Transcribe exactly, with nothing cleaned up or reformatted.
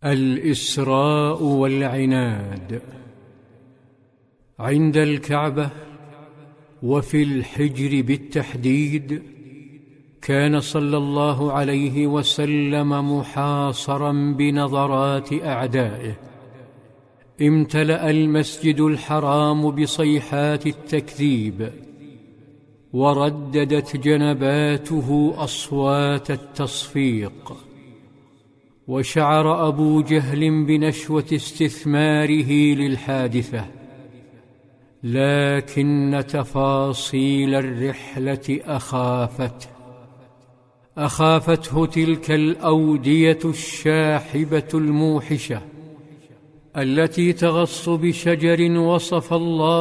الإسراء والعناد. عند الكعبة وفي الحجر بالتحديد كان صلى الله عليه وسلم محاصرا بنظرات أعدائه. امتلأ المسجد الحرام بصيحات التكذيب، ورددت جنباته أصوات التصفيق، وشعر أبو جهل بنشوة استثماره للحادثة، لكن تفاصيل الرحلة أخافته أخافته تلك الأودية الشاحبة الموحشة التي تغص بشجر وصف الله